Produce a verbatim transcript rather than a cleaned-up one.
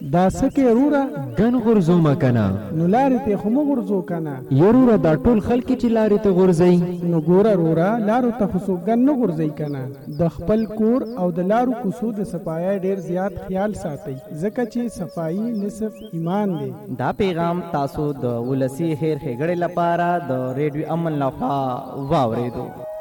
دا سکه رورا ګن غرزو مکنه نو لارې ته خو مو غرزو کنه یروره دا ټول خلک چې لارې ته غورځي نو ګوره رورا لارو ته خو ګن نه غورځي کنه د خپل کور او د لارو کوڅو د صفایي ډیر زیات خیال ساتي ځکه چې صفایي نصف ایمان دی. دا پیغام تاسو د ولسی هیر هګړې لپاره د ریډیو امن لخوا واورېدو.